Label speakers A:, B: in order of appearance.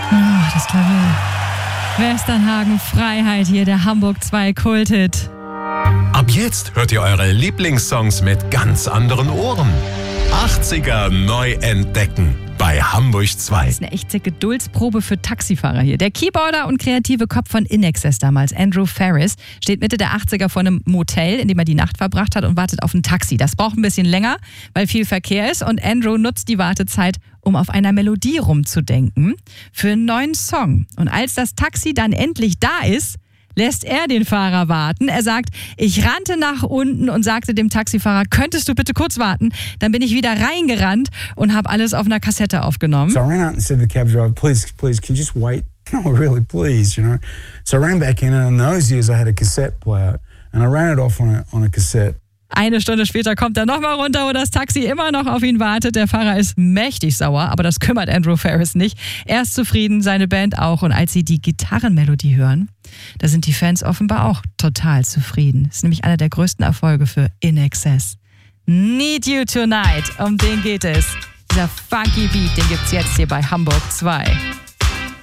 A: Oh, das Klavier. Westernhagen Freiheit hier, der Hamburg 2 Kulthit.
B: Ab jetzt hört ihr eure Lieblingssongs mit ganz anderen Ohren. 80er neu entdecken bei Hamburg 2.
A: Das ist eine echte Geduldsprobe für Taxifahrer hier. Der Keyboarder und kreative Kopf von INXS damals, Andrew Ferris, steht Mitte der 80er vor einem Motel, in dem er die Nacht verbracht hat und wartet auf ein Taxi. Das braucht ein bisschen länger, weil viel Verkehr ist und Andrew nutzt die Wartezeit, um auf einer Melodie rumzudenken für einen neuen Song. Und als das Taxi dann endlich da ist, lässt er den Fahrer warten. Er sagt, ich rannte nach unten und sagte dem Taxifahrer, könntest du bitte kurz warten? Dann bin ich wieder reingerannt und habe alles auf einer Kassette aufgenommen.
C: So I ran out and said to the cab driver, please, can you just wait? No, really, please, you know. So I ran back in, and in those years I had a cassette player, and I ran it off on a cassette.
A: Eine Stunde später kommt er nochmal runter, wo das Taxi immer noch auf ihn wartet. Der Fahrer ist mächtig sauer, aber das kümmert Andrew Ferris nicht. Er ist zufrieden, seine Band auch. Und als sie die Gitarrenmelodie hören, da sind die Fans offenbar auch total zufrieden. Das ist nämlich einer der größten Erfolge für INXS. Need You Tonight, um den geht es. Dieser funky Beat, den gibt's jetzt hier bei Hamburg 2.